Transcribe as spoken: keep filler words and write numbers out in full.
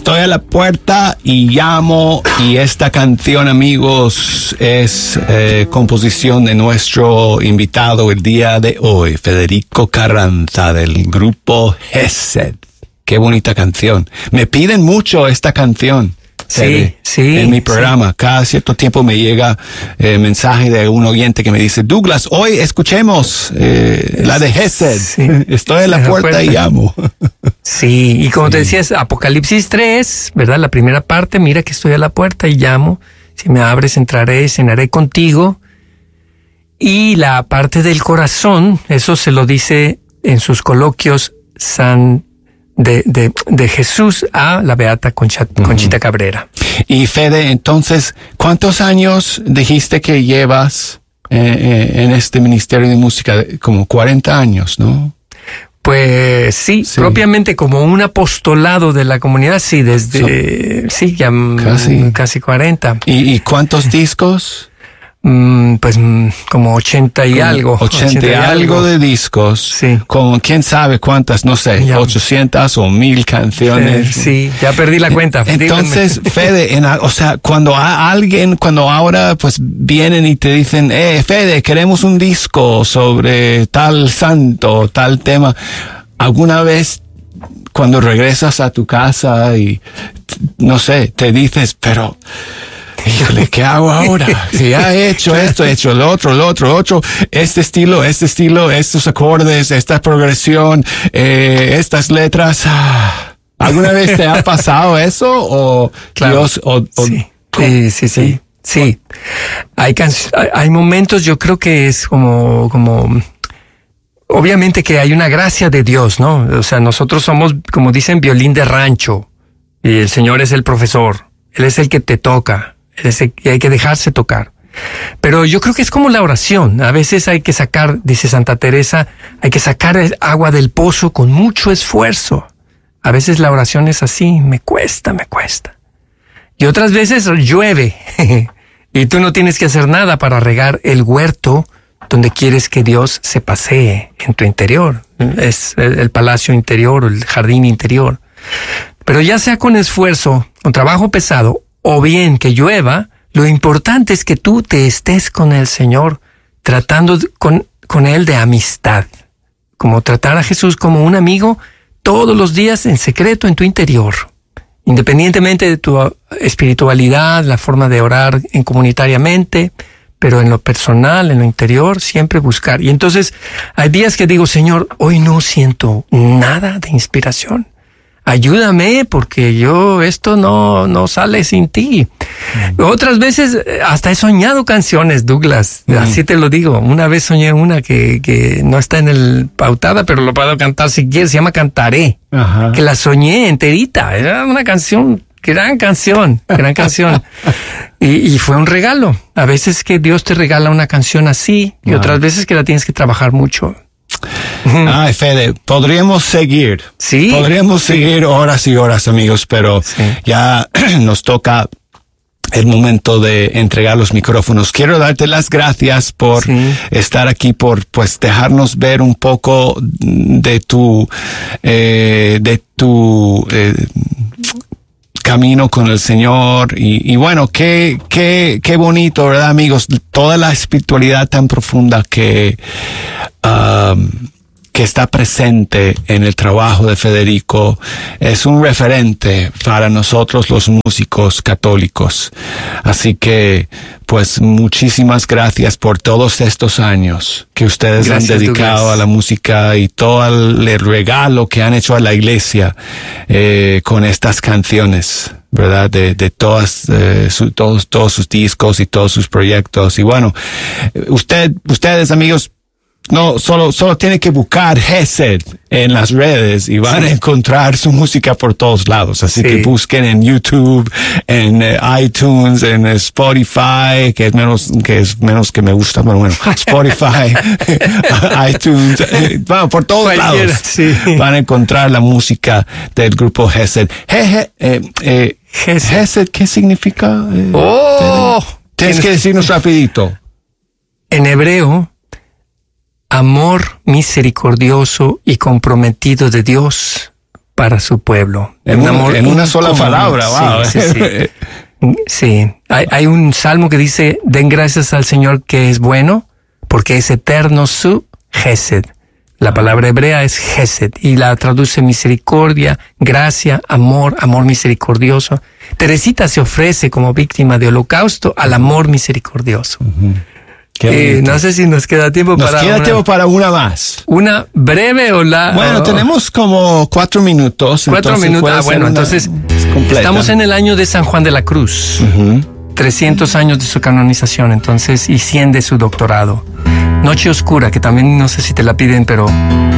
Estoy a la puerta y llamo, y esta canción, amigos, es eh, composición de nuestro invitado el día de hoy, Federico Carranza, del grupo Gesed. Qué bonita canción. Me piden mucho esta canción. Sí, sí. En mi programa, sí. Cada cierto tiempo me llega eh, mensaje de un oyente que me dice, Douglas, hoy escuchemos eh, la de Gesed. Sí. Estoy en la puerta, puerta y llamo. Sí, y como sí. te decías, Apocalipsis tres, ¿verdad? La primera parte, mira que estoy a la puerta y llamo. Si me abres, entraré, cenaré contigo. Y la parte del corazón, eso se lo dice en sus coloquios San De, de, de Jesús a la beata Concha, uh-huh. Conchita Cabrera. Y Fede, entonces, ¿cuántos años dijiste que llevas eh, eh, en este ministerio de música? Como cuarenta años, ¿no? Pues sí, sí, propiamente como un apostolado de la comunidad, sí, desde, so, sí, ya casi, casi cuarenta. ¿Y, y cuántos discos? Mm, pues mm, como ochenta y como algo. ochenta y algo de discos. Sí. Con quién sabe cuántas, no sé, ya. ochocientas o mil canciones. Sí, sí, ya perdí la cuenta. Entonces, Fede, en, o sea, cuando a alguien, cuando ahora pues vienen y te dicen, eh, Fede, queremos un disco sobre tal santo, tal tema, ¿alguna vez cuando regresas a tu casa y, no sé, te dices, pero... híjole, ¿qué hago ahora? Si ya he hecho esto, he hecho lo otro, lo otro, lo otro, este estilo, este estilo, estos acordes, esta progresión, eh, estas letras. ¿Alguna vez te ha pasado eso? O claro, Dios, o, o sí. Sí, sí, sí, sí. Hay, hay, hay momentos, yo creo que es como, como, obviamente que hay una gracia de Dios, ¿no? O sea, nosotros somos, como dicen, violín de rancho, y el Señor es el profesor, Él es el que te toca. Y hay que dejarse tocar. Pero yo creo que es como la oración. A veces hay que sacar, dice Santa Teresa, hay que sacar el agua del pozo con mucho esfuerzo. A veces la oración es así, me cuesta, me cuesta. Y otras veces llueve y tú no tienes que hacer nada para regar el huerto donde quieres que Dios se pasee en tu interior. Es el palacio interior, el jardín interior. Pero ya sea con esfuerzo, con trabajo pesado, o bien que llueva, lo importante es que tú te estés con el Señor, tratando con, con Él de amistad, como tratar a Jesús como un amigo todos los días en secreto en tu interior, independientemente de tu espiritualidad, la forma de orar en comunitariamente, pero en lo personal, en lo interior, siempre buscar. Y entonces hay días que digo, Señor, hoy no siento nada de inspiración. Ayúdame porque yo esto no, no sale sin ti. Mm. Otras veces hasta he soñado canciones, Douglas. Mm. Así te lo digo. Una vez soñé una que, que no está en el pautada, pero lo puedo cantar si quieres. Se llama Cantaré. Ajá. Que la soñé enterita. Era una canción, gran canción, gran canción. y, y fue un regalo. A veces que Dios te regala una canción así y wow. otras veces que la tienes que trabajar mucho. Ay, Fede, podríamos seguir. Sí. Podríamos sí. seguir horas y horas, amigos, pero sí. ya nos toca el momento de entregar los micrófonos. Quiero darte las gracias por sí. estar aquí, por pues dejarnos ver un poco de tu, eh, de tu, eh, camino con el Señor y, y bueno, qué, qué, qué bonito, ¿verdad, amigos? Toda la espiritualidad tan profunda que, um, que está presente en el trabajo de Federico es un referente para nosotros los músicos católicos. Así que, pues, muchísimas gracias por todos estos años que ustedes gracias, han dedicado Douglas. A la música y todo el, el regalo que han hecho a la iglesia eh, con estas canciones, ¿verdad? De, de todas, eh, su, todos, todos sus discos y todos sus proyectos. Y bueno, usted, ustedes, amigos, no, solo, solo tiene que buscar Gesed en las redes y van sí. a encontrar su música por todos lados. Así sí. que busquen en YouTube, en uh, iTunes, en uh, Spotify, que es menos, que es menos que me gusta, pero bueno, Spotify, iTunes, eh, bueno, por todos Cualquiera, lados sí. van a encontrar la música del grupo Gesed. Jeje, eh, eh, Gesed. Gesed, ¿qué significa? Eh, oh, tienes que decirnos rapidito. En hebreo, amor misericordioso y comprometido de Dios para su pueblo. En, un amor en una sola palabra, wow. Sí, sí, sí. sí. Hay, hay un salmo que dice, den gracias al Señor que es bueno, porque es eterno su Gesed. La palabra hebrea es Gesed y la traduce misericordia, gracia, amor, amor misericordioso. Teresita se ofrece como víctima de holocausto al amor misericordioso. Uh-huh. Eh, no sé si nos queda tiempo nos para Nos queda una, tiempo para una más. ¿Una breve o la...? Bueno, oh, tenemos como cuatro minutos. Cuatro minutos. Ah, bueno, entonces estamos en el año de San Juan de la Cruz. Uh-huh. trescientos años de su canonización, entonces, y cien de su doctorado. Noche Oscura, que también no sé si te la piden, pero